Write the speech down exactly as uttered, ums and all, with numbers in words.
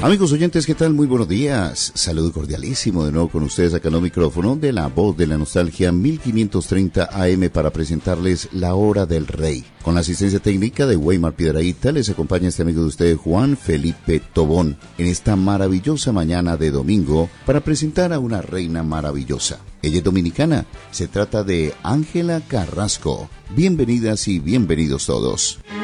Amigos oyentes, ¿qué tal? Muy buenos días. Saludo cordialísimo de nuevo con ustedes acá en el micrófono de La Voz de la Nostalgia mil quinientos treinta A M para presentarles La Hora del Rey. Con la asistencia técnica de Weimar Piedrahita les acompaña este amigo de ustedes, Juan Felipe Tobón, en esta maravillosa mañana de domingo para presentar a una reina maravillosa. Ella es dominicana, se trata de Ángela Carrasco. Bienvenidas y bienvenidos todos.